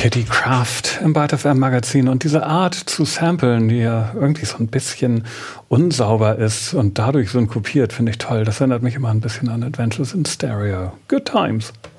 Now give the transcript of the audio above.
Kitty Kraft im Byte FM Magazin und diese Art zu samplen, die ja irgendwie so ein bisschen unsauber ist und dadurch synkopiert, finde ich toll. Das erinnert mich immer ein bisschen an Adventures in Stereo. Good times.